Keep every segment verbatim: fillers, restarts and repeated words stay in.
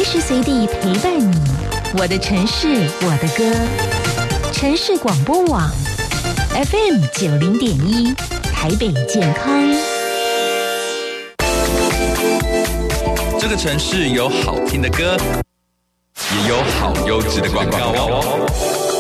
时随地陪伴你，我的城市，我的歌。城市广播网 F M 九零点一，台北健康。 这个城市有好听的歌，也有好优质的广告哦。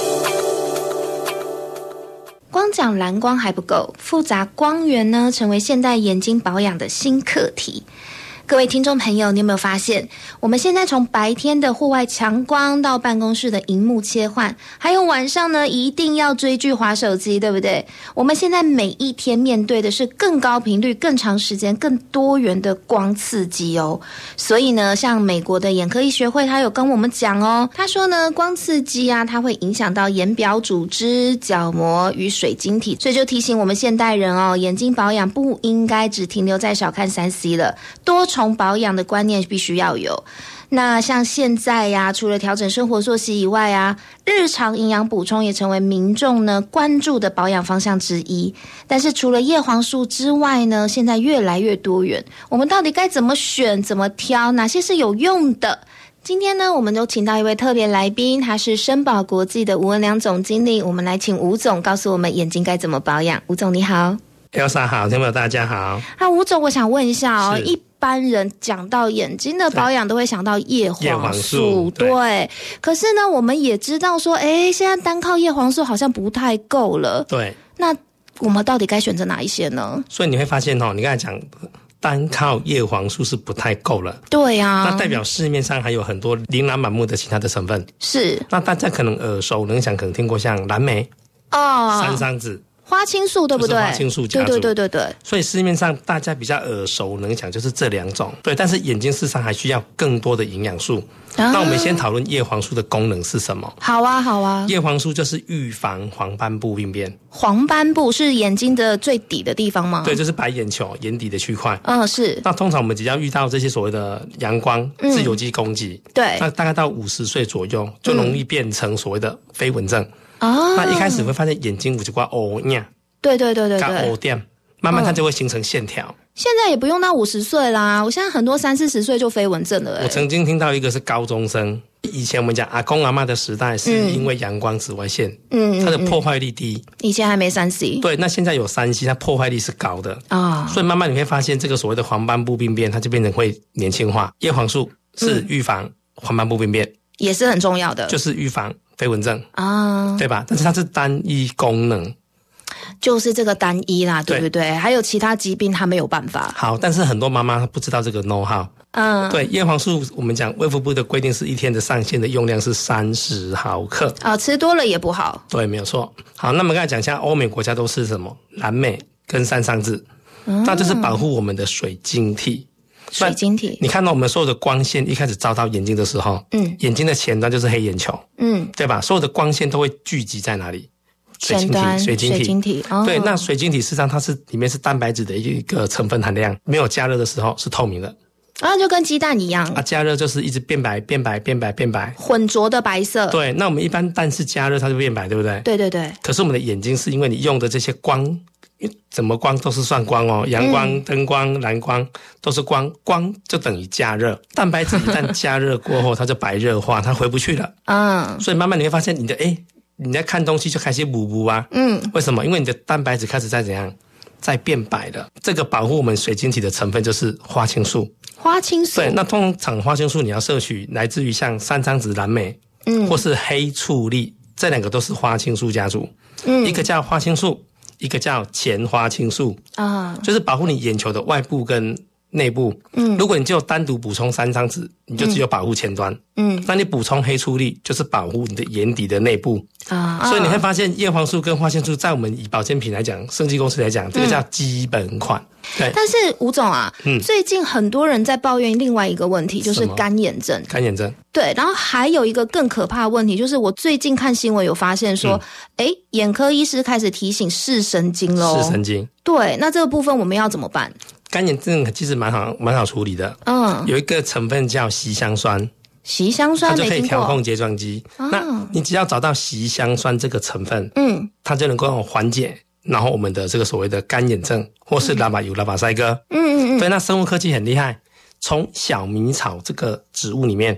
光讲蓝光还不够，复杂光源呢，成为现代眼睛保养的新课题。各位听众朋友，你有没有发现，我们现在从白天的户外强光到办公室的萤幕切换，还有晚上呢一定要追剧滑手机，对不对？我们现在每一天面对的是更高频率、更长时间、更多元的光刺激哦。所以呢，像美国的眼科医学会，他有跟我们讲哦，他说呢，光刺激啊，它会影响到眼表组织、角膜与水晶体，所以就提醒我们现代人哦，眼睛保养不应该只停留在少看 三 C 了，多重保养的观念必须要有。那像现在呀、啊，除了调整生活作息以外啊，日常营养补充也成为民众呢关注的保养方向之一。但是除了叶黄素之外呢，现在越来越多元，我们到底该怎么选、怎么挑，哪些是有用的？今天呢，我们就请到一位特别来宾，他是申宝国际的吴文良总经理。我们来请吴总告诉我们眼睛该怎么保养。吴总你好。 Elsa 好，听众朋友大家好。 啊，吴总，我想问一下哦，一般人讲到眼睛的保养都会想到叶黄素， 叶黄素对, 对。可是呢，我们也知道说，哎，现在单靠叶黄素好像不太够了。 对。 那我们到底该选择哪一些呢？ 所以你会发现哦，你刚才讲单靠叶黄素是不太够了。 对啊。 那代表市面上还有很多琳琅满目的其他的成分。 是。 那大家可能耳熟能详，可能听过像蓝莓、 哦、 山桑子。 花青素对不对？ 就是花青素家族， 对对对对对。 所以市面上大家比较耳熟能详就是这两种，对。但是眼睛事实上还需要更多的营养素。啊、那我们先讨论叶黄素的功能是什么？ 好啊，好啊。 叶黄素就是预防黄斑部病变。 黄斑部是眼睛的最底的地方吗？ 对，就是白眼球眼底的区块。 嗯，是。 那通常我们只要遇到这些所谓的阳光、自由基攻击， 嗯、对， 那大概到五十岁左右就容易变成所谓的飞蚊症。 哦、嗯。 那一开始会发现眼睛有一块乌影。 对对对对对， 乌点，慢慢它就会形成线条。 嗯、现在也不用到五十岁啦，我现在很多三四十岁就飞蚊症了。 我曾经听到一个是高中生，以前我们讲阿公阿嬷的时代，是因为阳光紫外线，嗯，它的破坏力低。 以前还没三 C， 对，那现在有三 C， 它破坏力是高的啊、哦， 所以慢慢你会发现，这个所谓的黄斑部病变，它就变成会年轻化。叶黄素是预防黄斑部病变， 也是很重要的， 就是预防飞蚊症啊， 对吧？但是它是单一功能。 就是这个单一啦，对不对？还有其他疾病它没有办法。 好，但是很多妈妈不知道这个 know how。嗯，对，叶黄素我们讲卫福部的规定是一天的上限的用量是三十毫克啊、哦，吃多了也不好。 对，没有错。好，那么刚才讲一下欧美国家都是什么？蓝莓跟山桑子，嗯、那就是保护我们的水晶体。 水晶体， 你看到我们所有的光线一开始照到眼睛的时候，嗯，眼睛的前端就是黑眼球，嗯，对吧？所有的光线都会聚集在哪里？水晶体，水晶体， 水晶体、哦、 对，那水晶体事实上它是里面是蛋白质的一个成分含量，没有加热的时候是透明的， 啊，就跟鸡蛋一样啊，加热就是一直变白变白变白变白， 混浊的白色。 对，那我们一般蛋是加热它就变白，对不对？ 对对对。 可是我们的眼睛是因为你用的这些光，怎么光都是算光哦，阳光、嗯、灯光、蓝光都是光，光就等于加热，蛋白质一旦加热过后它就白热化，它回不去了。嗯，所以慢慢你会发现你的诶你在看东西就开始模糊啊，嗯，为什么？因为你的蛋白质开始在怎样，在变白了。这个保护我们水晶体的成分就是花青素。 花青素， 对，那通常花青素你要摄取来自于像山桑子、蓝莓，嗯，或是黑醋栗，这两个都是花青素家族。嗯，一个叫花青素，一个叫前花青素啊，就是保护你眼球的外部跟内部。嗯，如果你只有单独补充山桑子，你就只有保护前端。嗯，那你补充黑醋栗就是保护你的眼底的内部啊。所以你会发现叶黄素跟花青素在我们以保健品来讲，生技公司来讲，这个叫基本款。嗯、对。 但是吴总啊，嗯，最近很多人在抱怨另外一个问题，就是干眼症。 干眼症。 对，然后还有一个更可怕的问题，就是我最近看新闻有发现说，哎、嗯，眼科医师开始提醒视神经咯。 视神经。 对，那这个部分我们要怎么办？ 干眼症其实蛮好蛮好处理的，嗯，有一个成分叫硒香酸， 硒香酸它就可以调控睫状肌。哦、那你只要找到硒香酸这个成分，嗯，它就能够缓解，然后我们的这个所谓的干眼症或是拉巴油、拉巴塞哥，嗯嗯嗯，对，那生物科技很厉害，从小米草这个植物里面，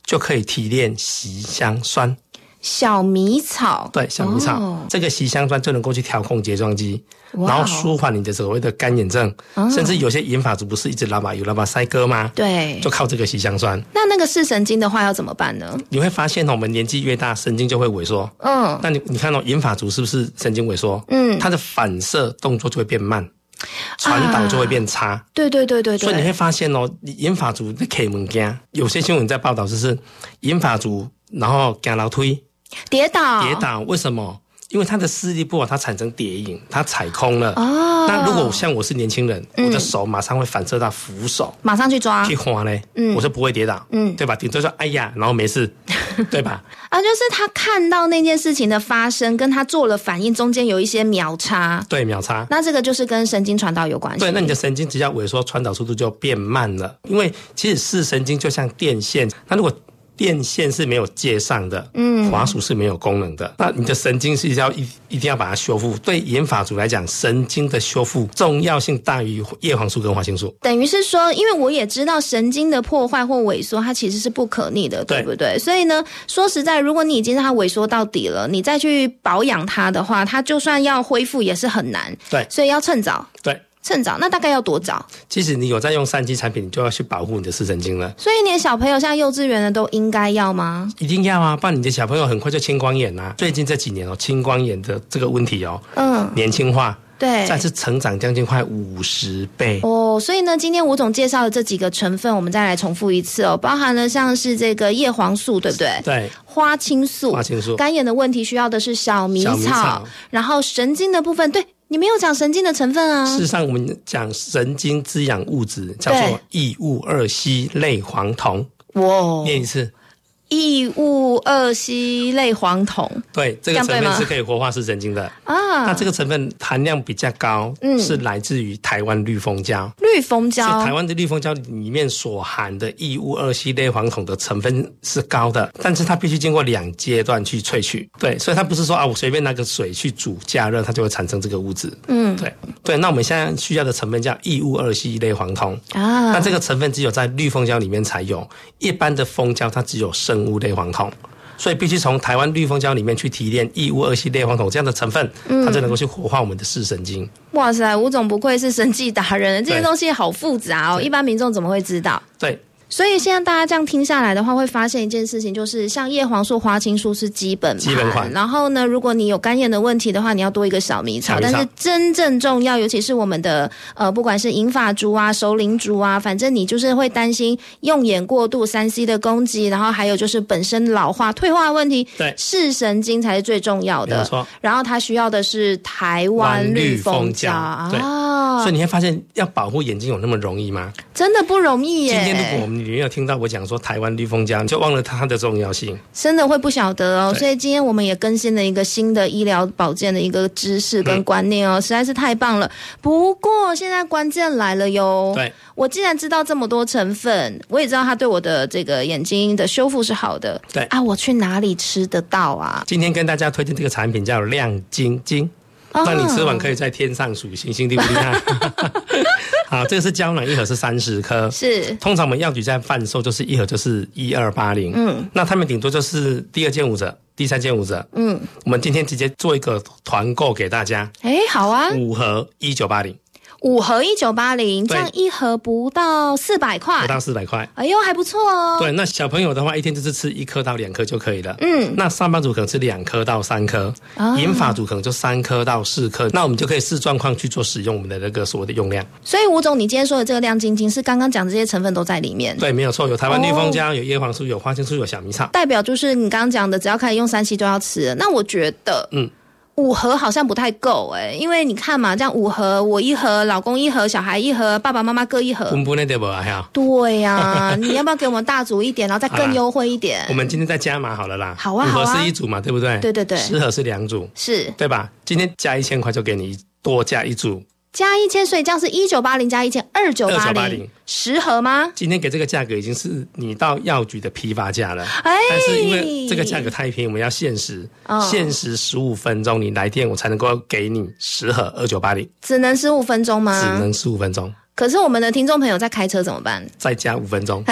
就可以提炼习香酸。 小米草， 对，小米草，哦、这个习香酸就能够去调控睫状肌，然后舒缓你的所谓的干眼症，哦、甚至有些银发族不是一直老把油老把塞割吗？ 对， 就靠这个习香酸。 那那个视神经的话要怎么办呢？ 你会发现我们年纪越大，神经就会萎缩。嗯，那你你看到银发族是不是神经萎缩？嗯，它的反射动作就会变慢。传导就会变差，啊、 对对对对对， 所以你会发现哦，银发族在开门家，有些新闻在报道就是银发族，然后走楼梯跌倒， 跌倒，为什么？因为他的视力不好，他产生跌影，他踩空了。哦，那如果像我是年轻人，嗯、我的手马上会反射到扶手， 马上去抓， 去滑嘞，嗯，我是不会跌倒，嗯，对吧？顶多说哎呀，然后没事，对吧？ 啊，就是他看到那件事情的发生，跟他做了反应中间有一些秒差， 对，秒差。 那这个就是跟神经传导有关系。 对，那你的神经只要萎缩，传导速度就变慢了。因为其实视神经就像电线，那如果电线是没有接上的，嗯，滑鼠是没有功能的，那你的神经是要一一定要把它修复。对银发族来讲，神经的修复重要性大于叶黄素跟花青素。 等于是说，因为我也知道神经的破坏或萎缩，它其实是不可逆的，对不对？所以呢，说实在，如果你已经让它萎缩到底了，你再去保养它的话，它就算要恢复也是很难。 对， 所以要趁早。 对。 趁早，那大概要多早？ 其实你有在用三 G 产品，你就要去保护你的视神经了。 所以你的小朋友像幼稚园的都应该要吗？ 一定要啊，不然你的小朋友很快就青光眼啊。最近这几年哦，青光眼的这个问题哦，嗯，年轻化， 对， 再次成长将近快五十倍哦。所以呢，今天吴总介绍的这几个成分，我们再来重复一次哦，包含了像是这个叶黄素，对不对？ 对。 花青素， 花青素， 干眼的问题需要的是小米草，小米草然后神经的部分，对。你没有讲神经的成分啊？ 事实上，我们讲神经滋养物质叫做异戊二烯类黄酮。哇，念一次。 异戊二烯类黄酮， 对，这个成分是可以活化视神经的啊。那这个成分含量比较高，嗯，是来自于台湾绿蜂胶。 绿蜂胶， 是台湾的绿蜂胶里面所含的异戊二烯类黄酮的成分是高的，但是它必须经过两阶段去萃取。对，所以它不是说啊，我随便拿个水去煮加热，它就会产生这个物质。嗯，对对。那我们现在需要的成分叫异戊二烯类黄酮啊，那这个成分只有在绿蜂胶里面才有，一般的蜂胶它只有生物类黄酮，所以必须从台湾绿蜂胶里面去提炼异戊二烯类黄酮这样的成分，嗯、它就能够去活化我们的视神经。 哇塞，吴总不愧是生技达人，这些东西好复杂哦，一般民众怎么会知道？ 对。 所以现在大家这样听下来的话，会发现一件事情，就是像叶黄素、花青素是基本盘， 基本款。 然后呢，如果你有干眼的问题的话，你要多一个小米草。但是真正重要，尤其是我们的呃，不管是银发族啊、熟龄族啊，反正你就是会担心用眼过度、三 C 的攻击，然后还有就是本身老化、退化的问题， 对， 视神经才是最重要的。 没错。 然后它需要的是台湾绿蜂胶对啊，所以你会发现要保护眼睛有那么容易吗？ 真的不容易耶。 今天如果我们你没有听到我讲说台湾绿蜂胶，你就忘了它的重要性， 真的会不晓得哦。所以今天我们也更新了一个新的医疗保健的一个知识跟观念哦，嗯、实在是太棒了。不过现在关键来了哟， 对， 我既然知道这么多成分，我也知道它对我的这个眼睛的修复是好的， 对啊，我去哪里吃得到啊？ 今天跟大家推荐这个产品叫亮晶晶。那你吃完可以在天上数星星，厉不厉害？好，这个是胶囊，一盒是三十颗， 是。 通常我们药局在贩售就是一盒就是一二八零，嗯，那他们顶多就是第二件五折，第三件五折，嗯，我们今天直接做一个团购给大家， 哎，好啊， 五盒一九八零。 五盒一九八零，这样一盒不到四百块， 不到四百块， 哎呦，还不错哦。 对，那小朋友的话，一天就是吃一颗到两颗就可以了。嗯，那上班族可能吃两颗到三颗，银发族可能就三颗到四颗。那我们就可以视状况去做使用我们的那个所谓的用量。 所以吴总，你今天说的这个亮晶晶是刚刚讲的这些成分都在里面？ 对，没有错，有台湾绿蜂胶，有叶黄素，有花青素，有小米草。 代表就是你刚刚讲的，只要开始用三期都要吃。那我觉得，嗯。五盒好像不太够哎、欸，因为你看嘛，这样五盒，我一盒，老公一盒，小孩一盒，爸爸妈妈各一盒， 分不那对不啊？ 对呀、啊，你要不要给我们大组一点，然后再更优惠一点？ 我们今天再加码好了啦。 好啊，好啊， 五盒是一组嘛，对不对？ 对对对， 十盒是两组， 是对吧？今天加一千块就给你多加一组。 加一千，所以这样是一九八零加一千二九八零，十盒吗？ 今天给这个价格已经是你到药局的批发价了，哎，但是因为这个价格太便宜，我们要限时，哦、限时十五分钟，你来电我才能够给你十盒二九八零， 只能十五分钟吗？ 只能十五分钟。 可是我们的听众朋友在开车怎么办？ 再加五分钟。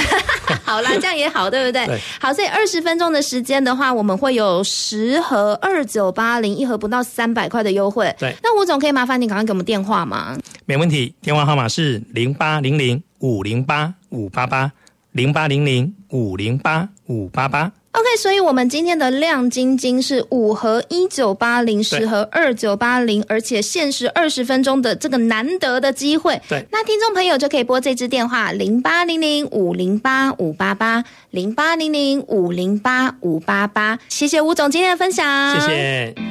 好啦，这样也好，对不对？ 对。 好，所以二十分钟的时间的话，我们会有十盒二九八零，一盒不到三百块的优惠。 对。 那吴总可以麻烦你赶快给我们电话吗？ 没问题，电话号码是零八零零五零八五八八零八零零五零八五八八。 OK， 所以我们今天的亮晶晶是五盒一九八零，十盒二九八零，而且限时二十分钟的这个难得的机会。 对， 那听众朋友就可以拨这支电话零八零零五零八五八八零八零零五零八五八八。谢谢吴总今天的分享， 谢谢。